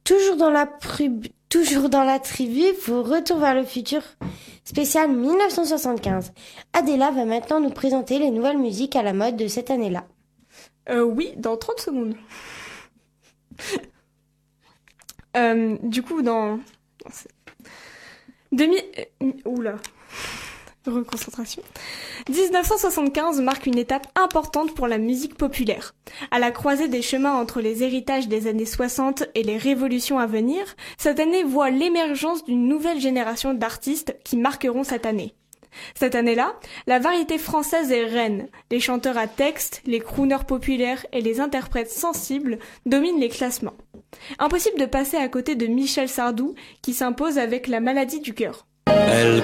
Toujours dans la tribu pour Retour vers le futur spécial 1975. Adela va maintenant nous présenter les nouvelles musiques à la mode de cette année-là. Oui, dans 30 secondes. Du coup, Reconcentration. 1975 marque une étape importante pour la musique populaire. À la croisée des chemins entre les héritages des années 60 et les révolutions à venir, cette année voit l'émergence d'une nouvelle génération d'artistes qui marqueront cette année. Cette année-là, la variété française est reine. Les chanteurs à texte, les crooners populaires et les interprètes sensibles dominent les classements. Impossible de passer à côté de Michel Sardou qui s'impose avec La maladie du cœur. Elle